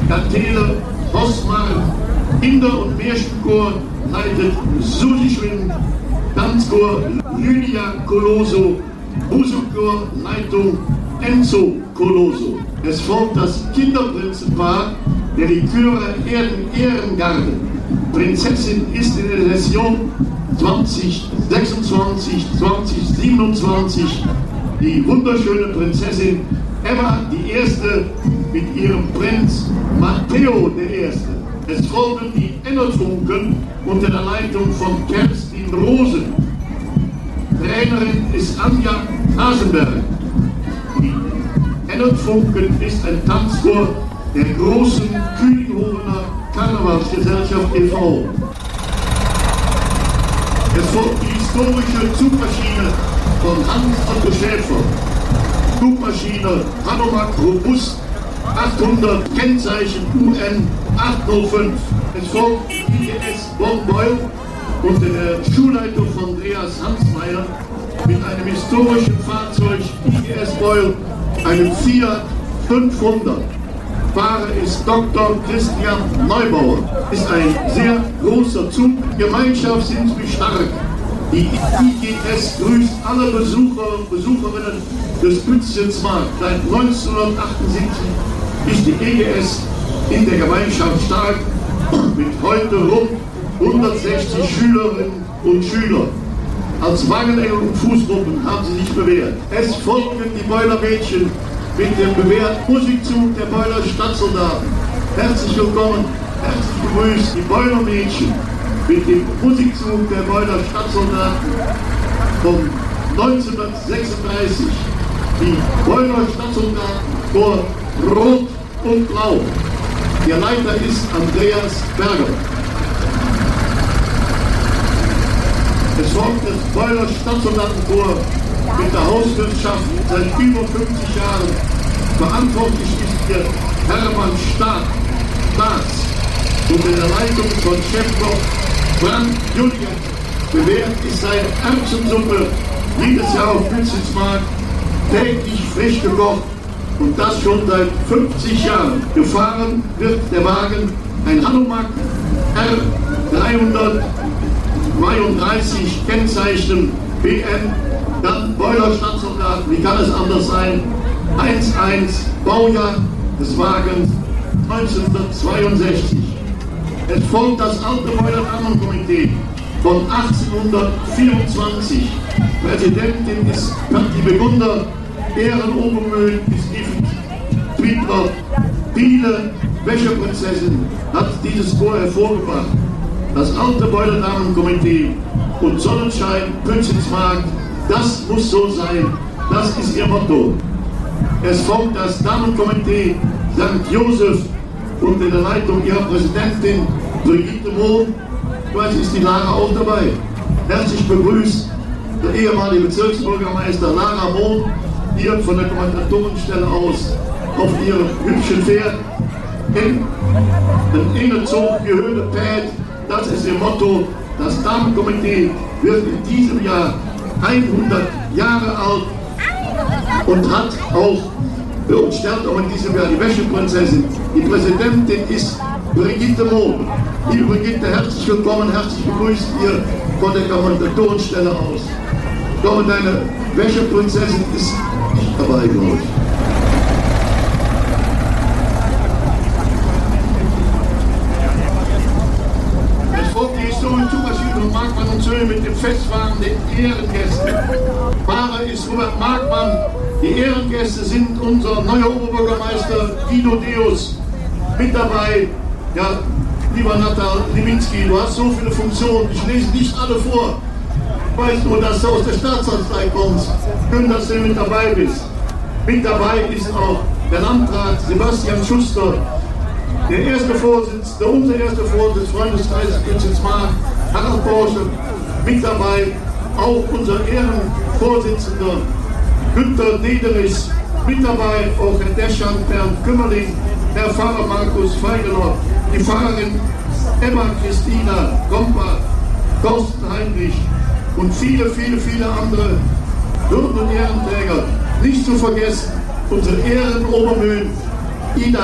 Dantele Rossmann, Kinder- und Märchenchor leitet Susi Schwinn, Tanzchor Lydia Coloso, Musikchor Leitung Enzo Coloso. Es folgt das Kinderprinzenpaar der Liköre Ehrengarde. Prinzessin ist in der Session 2026, 2027 die wunderschöne Prinzessin Emma die Erste mit ihrem Prinz Matteo der Erste. Es folgen die Ennerfunken unter der Leitung von Kerstin Rosen. Trainerin ist Anja Hasenberg. Die Ennerfunken ist ein Tanzchor der großen Kühnhofener Karnevalsgesellschaft e.V. Es folgt die historische Zugmaschine von Hans-Otto Schäfer. Zugmaschine Hanomag Robust 800, Kennzeichen UN 805. Es folgt die IGS Bonbeul unter der Schulleitung von Andreas Hansmeier mit einem historischen Fahrzeug IGS Beul, einem Fiat 500. Fahrer ist Dr. Christian Neubauer. Ist ein sehr großer Zug. Gemeinschaft sind wir stark. Die IGS grüßt alle Besucher und Besucherinnen des Bützchensmarkt. Seit 1978 ist die IGS in der Gemeinschaft stark, mit heute rund 160 Schülerinnen und Schülern. Als Wagenengel und Fußgruppen haben sie sich bewährt. Es folgen die Beuler-Mädchen mit dem bewährten Musikzug der Beuler Stadtsoldaten. Herzlich willkommen, herzlich begrüßt die Beuler-Mädchen mit dem Musikzug der Beuler Stadtsoldaten von 1936. Die Beuler Stadtsoldaten vor Rot und Blau. Ihr Leiter ist Andreas Berger. Es folgt das Beuler Stadtsoldatenchor mit der Hauswirtschaft seit über 50 Jahren. Verantwortlich ist hier Hermann Staats unter der Leitung von Chefkoch Frank Julian. Bewährt ist seine Erbsensuppe jedes Jahr auf Bützchensmarkt täglich frisch gekocht und das schon seit 50 Jahren. Gefahren wird der Wagen ein Hanomag R332, Kennzeichen BN, dann Beuler Stadtsoldaten, wie kann es anders sein? 11 Baujahr des Wagens 1962. Es folgt das alte Beuler Damenkomitee von 1824. Präsidentin ist Patti Begunder, Ehrenobermühlen ist Yves Triebler. Viele Wäscheprinzessin hat dieses Chor hervorgebracht. Das alte Beuler Damenkomitee und Sonnenschein, Bützchensmarkt, das muss so sein. Das ist ihr Motto. Es folgt das Damenkomitee St. Josef unter der Leitung ihrer Präsidentin Brigitte Mohn. Ich weiß, ist die Lara auch dabei. Herzlich begrüßt der ehemalige Bezirksbürgermeister Lara Mohn, hier von der Kommentatorenstelle aus auf ihrem hübschen Pferd. In Innenzug, Gehöhle Pät, das ist ihr Motto. Das Damenkomitee wird in diesem Jahr 100 Jahre alt und hat auch und sterbt auch in diesem Jahr die Wäscheprinzessin. Die Präsidentin ist Brigitte Mohn. Liebe Brigitte, herzlich willkommen, herzlich begrüßt ihr von der Kommentatorenstelle aus. Ich glaube, deine Wäscheprinzessin ist nicht dabei, glaube ich. Es folgt die historische Zugmaschine von Markmann und Söhne mit dem Festwagen der Ehrengäste. Fahrer ist Robert Markmann. Die Ehrengäste sind unser neuer Oberbürgermeister Guido Deus. Mit dabei, ja, lieber Natal Liminski, du hast so viele Funktionen, ich lese nicht alle vor. Ich weiß nur, dass du aus der Staatskanzlei kommst. Schön, dass du mit dabei bist. Mit dabei ist auch der Landrat Sebastian Schuster, der erste Vorsitzende, unser erster Vorsitzende des Freundeskreises Bützchensmarkt, Harald Porsche. Mit dabei auch unser Ehrenvorsitzender Günter Dederis, mit dabei auch Herr Deschan, Bernd Kümmerling, Herr Pfarrer Markus Feigeler, die Pfarrerin Emma Christina Kompa, Thorsten Heinrich und viele, viele, viele andere Würden- und Ehrenträger. Nicht zu vergessen, unsere Ehrenobermühlen Ida